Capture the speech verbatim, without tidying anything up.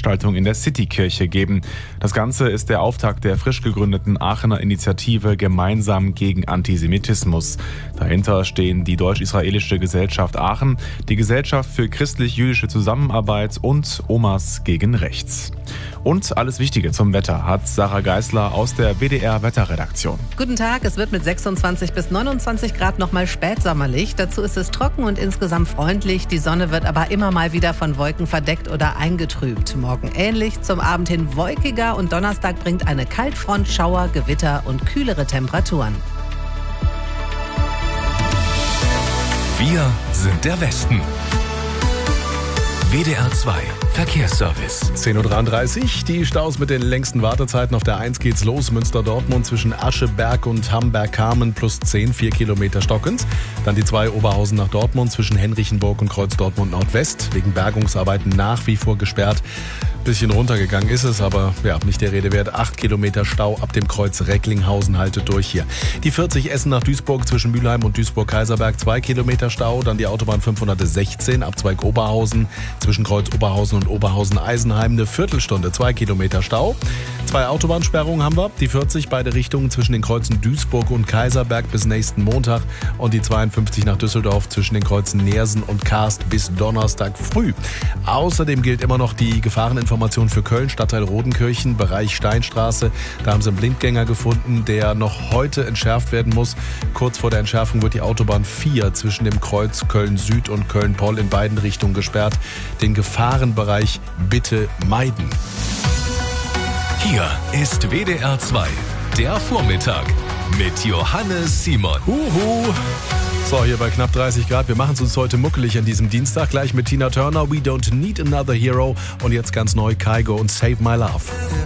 Veranstaltung in der Citykirche geben. Das Ganze ist der Auftakt der frisch gegründeten Aachener Initiative Gemeinsam gegen Antisemitismus. Dahinter stehen die Deutsch-Israelische Gesellschaft Aachen, die Gesellschaft für christlich-jüdische Zusammenarbeit und Omas gegen Rechts. Und alles Wichtige zum Wetter hat Sarah Geisler aus der W D R-Wetterredaktion. Guten Tag, es wird mit sechsundzwanzig bis neunundzwanzig Grad nochmal spätsommerlich. Dazu ist es trocken und insgesamt freundlich. Die Sonne wird aber immer mal wieder von Wolken verdeckt oder eingetrübt. Morgen ähnlich, zum Abend hin wolkiger und Donnerstag bringt eine Kaltfront, Schauer, Gewitter und kühlere Temperaturen. Wir sind der Westen. W D R zwei Verkehrsservice. zehn Uhr dreiunddreißig, die Staus mit den längsten Wartezeiten. Auf der eins geht's los, Münster-Dortmund zwischen Ascheberg und Hamberg-Kamen plus zehn, vier Kilometer stockend. Dann die zwei Oberhausen nach Dortmund zwischen Henrichenburg und Kreuz Dortmund Nordwest. Wegen Bergungsarbeiten nach wie vor gesperrt. Bisschen runtergegangen ist es, aber ja, nicht der Rede wert. Acht Kilometer Stau ab dem Kreuz Recklinghausen haltet durch hier. Die vierzig Essen nach Duisburg zwischen Mülheim und Duisburg-Kaiserberg, zwei Kilometer Stau. Dann die Autobahn fünfhundertsechzehn ab Zweig Oberhausen zwischen Kreuz Oberhausen und Oberhausen-Eisenheim. Eine Viertelstunde, zwei Kilometer Stau. Zwei Autobahnsperrungen haben wir. Die vierzig, beide Richtungen zwischen den Kreuzen Duisburg und Kaiserberg bis nächsten Montag. Und die zweiundfünfzig nach Düsseldorf zwischen den Kreuzen Neersen und Karst bis Donnerstag früh. Außerdem gilt immer noch die Gefahreninformation für Köln, Stadtteil Rodenkirchen, Bereich Steinstraße. Da haben sie einen Blindgänger gefunden, der noch heute entschärft werden muss. Kurz vor der Entschärfung wird die Autobahn vier zwischen dem Kreuz Köln-Süd und Köln-Poll in beiden Richtungen gesperrt. Den Gefahrenbereich bitte meiden. Hier ist W D R zwei, der Vormittag mit Johannes Simon. Huhu. So, hier bei knapp dreißig Grad. Wir machen es uns heute muckelig an diesem Dienstag. Gleich mit Tina Turner, We Don't Need Another Hero. Und jetzt ganz neu Kygo und Save My Love.